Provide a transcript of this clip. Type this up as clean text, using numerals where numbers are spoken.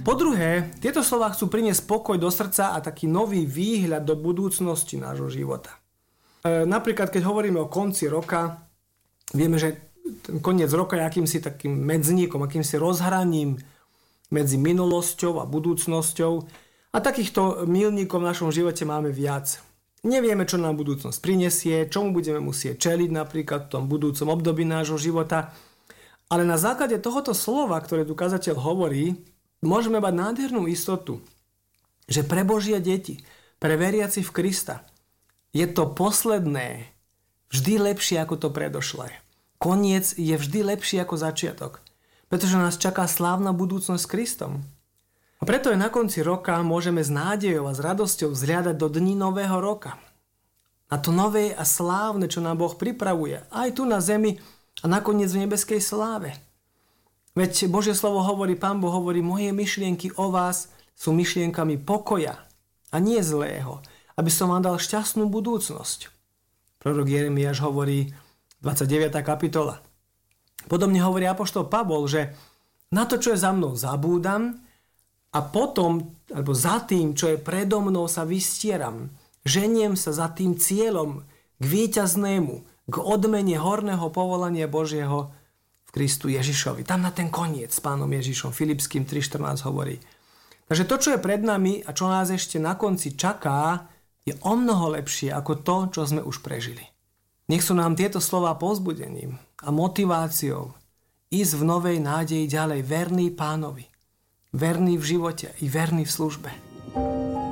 Po druhé, tieto slová chcú priniesť pokoj do srdca a taký nový výhľad do budúcnosti nášho života. Napríklad, keď hovoríme o konci roka, vieme, že ten koniec roka je akýmsi takým medzníkom, akýmsi rozhraním medzi minulosťou a budúcnosťou a takýchto milníkov v našom živote máme viac. Nevieme, čo nám budúcnosť prinesie, čomu budeme musieť čeliť napríklad v tom budúcom období nášho života, ale na základe tohoto slova, ktoré tu kazateľ hovorí, môžeme mať nádhernú istotu, že pre Božie deti, pre veriaci v Krista, je to posledné vždy lepšie ako to predošlé. Koniec je vždy lepší ako začiatok, pretože nás čaká slávna budúcnosť s Kristom. A preto aj na konci roka môžeme s nádejou a s radosťou vzhliadať do dní nového roka. Na to nové a slávne, čo nám Boh pripravuje, aj tu na zemi a nakoniec v nebeskej sláve. Veď Božie slovo hovorí, Pán Boh hovorí, moje myšlienky o vás sú myšlienkami pokoja a nie zlého, aby som vám dal šťastnú budúcnosť. Prorok Jeremiáš hovorí, 29. kapitola. Podobne hovorí apoštol Pavol, že na to, čo je za mnou, zabúdam a potom, alebo za tým, čo je predo mnou, sa vystieram. Ženiem sa za tým cieľom k víťaznému, k odmene horného povolania Božieho v Kristu Ježišovi. Tam na ten koniec s Pánom Ježišom. Filipským 3.14 hovorí. Takže to, čo je pred nami a čo nás ešte na konci čaká, je omnoho lepšie ako to, čo sme už prežili. Nech sú nám tieto slová povzbudením a motiváciou ísť v novej nádeji ďalej verný Pánovi, verný v živote i verný v službe.